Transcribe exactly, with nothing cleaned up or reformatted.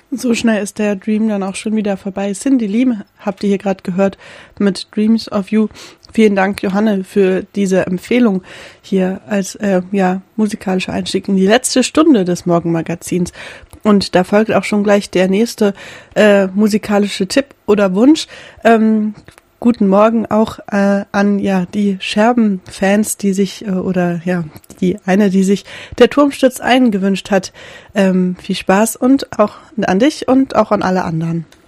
So schnell ist der Dream dann auch schon wieder vorbei. Cindy Lee habt ihr hier gerade gehört mit Dreams of You. Vielen Dank, Johanne, für diese Empfehlung hier als äh, ja musikalischer Einstieg in die letzte Stunde des Morgenmagazins. Und da folgt auch schon gleich der nächste äh, musikalische Tipp oder Wunsch. Ähm, Guten Morgen auch äh, an ja die Scherben-Fans, die sich äh, oder ja die eine, die sich der Turmsturz eingewünscht hat. Ähm, viel Spaß und auch an dich und auch an alle anderen.